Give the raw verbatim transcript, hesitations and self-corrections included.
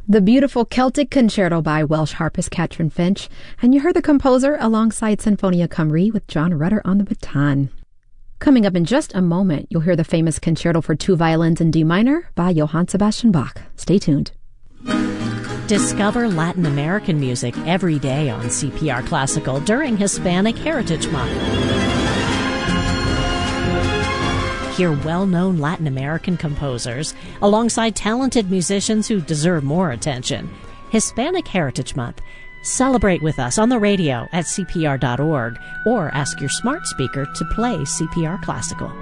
The beautiful Celtic Concerto by Welsh harpist Catherine Finch, and you heard the composer alongside Sinfonia Cymru with John Rutter on the baton. Coming up in just a moment, you'll hear the famous Concerto for Two Violins in D minor by Johann Sebastian Bach. Stay tuned. Discover Latin American music every day on C P R Classical during Hispanic Heritage Month. Hear well-known Latin American composers alongside talented musicians who deserve more attention. Hispanic Heritage Month. Celebrate with us on the radio at C P R dot org or ask your smart speaker to play C P R Classical.